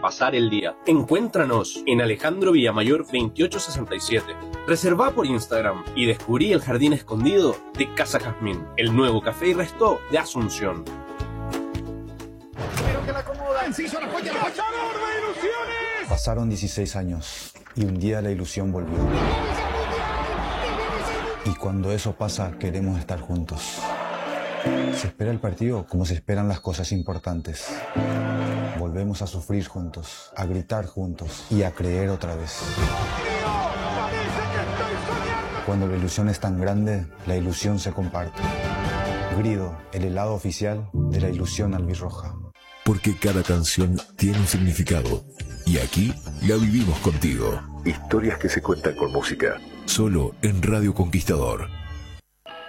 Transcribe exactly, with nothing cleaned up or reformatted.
pasar el día. Encuéntranos en Alejandro Villamayor veintiocho sesenta y siete. Reserva por Instagram y descubrí el jardín escondido de Casa Jazmín, el nuevo café y resto de Asunción. Pasaron dieciséis años y un día la ilusión volvió. Y cuando eso pasa, queremos estar juntos. Se espera el partido como se esperan las cosas importantes. Volvemos a sufrir juntos, a gritar juntos y a creer otra vez. Cuando la ilusión es tan grande, la ilusión se comparte. Grido, el helado oficial de la ilusión albirroja. Porque cada canción tiene un significado. Y aquí la vivimos contigo. Historias que se cuentan con música. Solo en Radio Conquistador.